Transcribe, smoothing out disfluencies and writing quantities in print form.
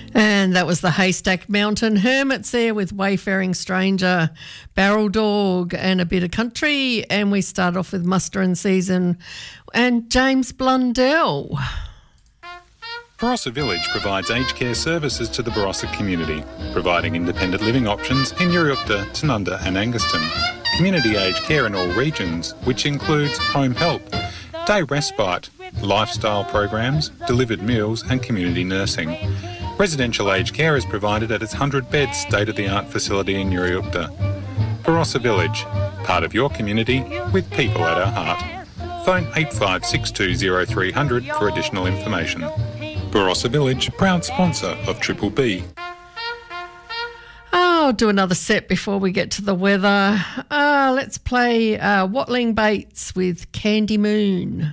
And that was the Haystack Mountain Hermits there with Wayfaring Stranger, Barrel Dog and a bit of country. And we start off with Muster and Season and James Blundell. Barossa Village provides aged care services to the Barossa community, providing independent living options in Uriukta, Tanunda and Anguston. Community aged care in all regions, which includes home help, day respite, lifestyle programs, delivered meals and community nursing. Residential aged care is provided at its 100-bed state-of-the-art facility in Uriukta. Barossa Village, part of your community with people at our heart. Phone 85620300 for additional information. Barossa Village, proud sponsor of Triple B. I'll do another set before we get to the weather. Let's play Watling Bates with Candy Moon.